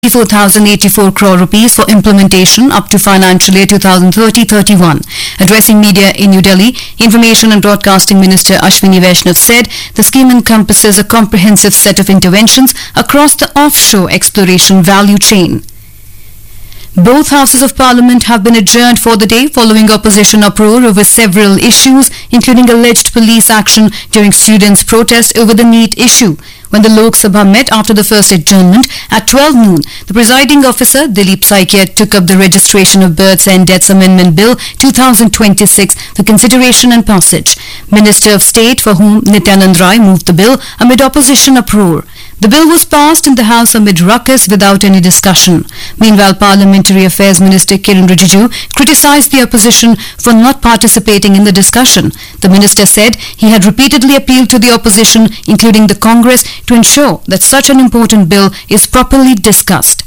4,084 crore rupees for implementation up to financial year 2030-31. Addressing media in New Delhi, Information and Broadcasting Minister Ashwini Vaishnav said the scheme encompasses a comprehensive set of interventions across the offshore exploration value chain. Both houses of parliament have been adjourned for the day following opposition uproar over several issues, including alleged police action during students' protest over the NEET issue. When the Lok Sabha met after the first adjournment at 12 noon, the presiding officer, Dilip Saikia, took up the Registration of Births and Deaths Amendment Bill 2026 for consideration and passage. Minister of State for whom Nityanand Rai moved the bill amid opposition uproar. The bill was passed in the House amid ruckus without any discussion. Meanwhile, Parliamentary Affairs Minister Kiren Rijiju criticised the opposition for not participating in the discussion. The minister said he had repeatedly appealed to the opposition, including the Congress, to ensure that such an important bill is properly discussed.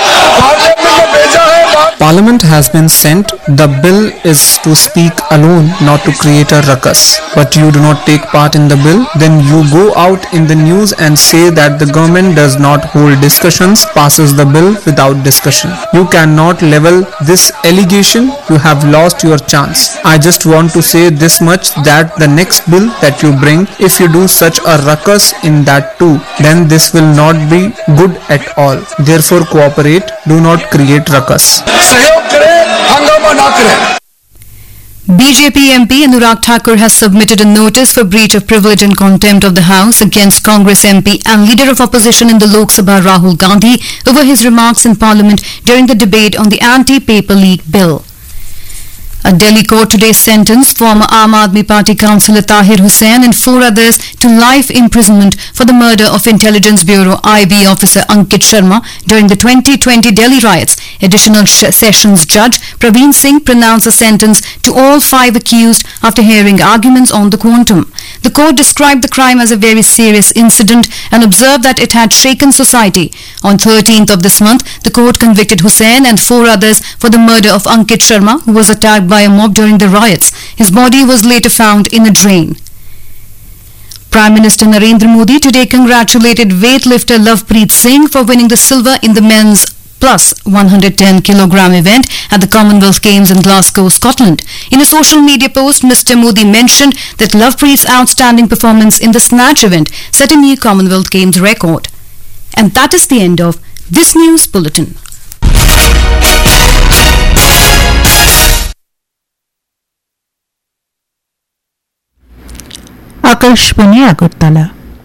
Parliament has been sent. The bill is to speak alone, not to create a ruckus. But you do not take part in the bill, then you go out in the news and say that the government does not hold discussions, passes the bill without discussion. You cannot level this allegation. You have lost your chance. I just want to say this much, that the next bill that you bring, if you do such a ruckus in that too, then this will not be good at all. Therefore, cooperate. Do not create ruckus. BJP MP Anurag Thakur has submitted a notice for breach of privilege and contempt of the House against Congress MP and Leader of Opposition in the Lok Sabha Rahul Gandhi over his remarks in Parliament during the debate on the anti-paper leak bill. A Delhi court today sentenced former Aam Aadmi Party councillor Tahir Hussain and 4 others to life imprisonment for the murder of Intelligence Bureau IB officer Ankit Sharma during the 2020 Delhi riots. Additional Sessions Judge Praveen Singh pronounced a sentence to all 5 accused after hearing arguments on the quantum. The court described the crime as a very serious incident and observed that it had shaken society. On 13th of this month, the court convicted Hussain and 4 others for the murder of Ankit Sharma, who was attacked by a mob during the riots. His body was later found in a drain. Prime Minister Narendra Modi today congratulated weightlifter Lovepreet Singh for winning the silver in the men's plus 110 kilogram event at the Commonwealth Games in Glasgow, Scotland. In a social media post, Mr. Modi mentioned that Lovepreet's outstanding performance in the snatch event set a new Commonwealth Games record. And that is the end of this news bulletin. Akashvani Agartala.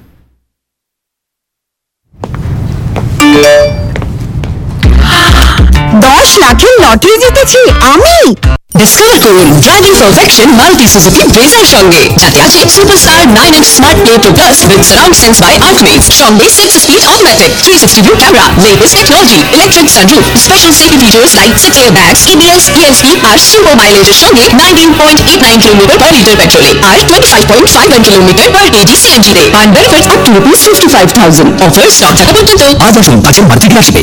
$10 লাখের lottery জিতেছি আমি। Discover করুন driving perfection Maruti Suzuki ব্রেজার সঙ্গে, যাতে আছে superstar 9-inch smart play pro plus with surround sense by আল্টিমেটস, সঙ্গে 6-speed automatic 360 view camera, latest technology, electric sunroof, special safety features like 6 airbags, ABS, ESP আর super মাইলেজের সঙ্গে 19.89 kilometre per litre পেট্রোলে আর 25.51 kilometre পার KG CNG তে। পান benefits up to ₹55,000। Offer stock থাকা পর্যন্ত। আজ আসুন কাছের Maruti ডিলারশিপে।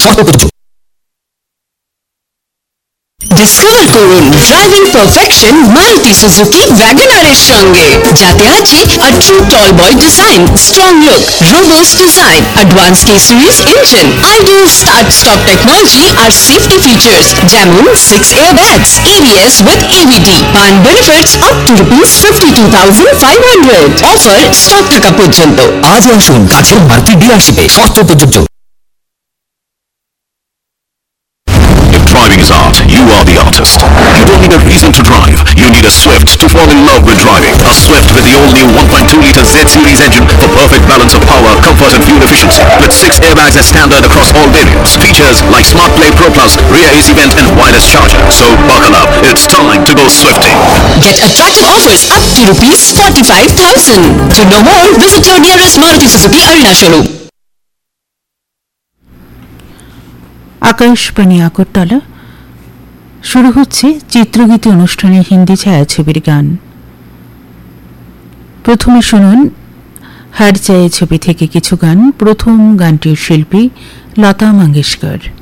Discover করুন ড্রাইভিং পারফেকশন মারুতি সুজুকি ওয়াগনারের সঙ্গে, যাতে আছে a true ton boy design, strong look, robust design, advance K series engine, ideal start stop technology R safety features যেমন 6 airbags, ABS with EVD। পান benefits up to ₹52,500। Offer stock থাকা পর্যন্ত। আজ আসুন কাছের মারুতি ডিলারশিপে। শর্ত প্রযোজ্য। Driving is art. You are the artist. You don't need a reason to drive. You need a Swift to fall in love with driving. A Swift with the all-new 1.2-liter Z-Series engine for perfect balance of power, comfort and fuel efficiency. With 6 airbags as standard across all variants. Features like Smart Play Pro Plus, rear AC vent and wireless charger. So buckle up. It's time to go Swifting. Get attractive offers up to ₹45,000. To know more, visit your nearest Maruti Suzuki Arena showroom. Akashvani Agartala. শুরু হচ্ছে চিত্রগীতি অনুষ্ঠানের হিন্দি ছায়াছবির গান। প্রথমে শুনুন হার ছায়াছবি থেকে কিছু গান। প্রথম গানটির শিল্পী লতা মঙ্গেশকর।